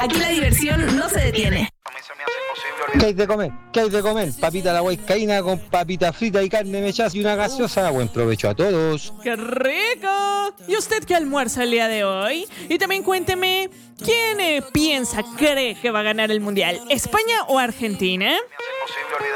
Aquí la diversión no se detiene. ¿Qué hay de comer? ¿Qué hay de comer? Papita a la huaycaína con papita frita y carne mechada y una gaseosa. Buen provecho a todos. ¡Qué rico! ¿Y usted qué almuerza el día de hoy? Y también cuénteme, ¿quién cree que va a ganar el Mundial? ¿España o Argentina?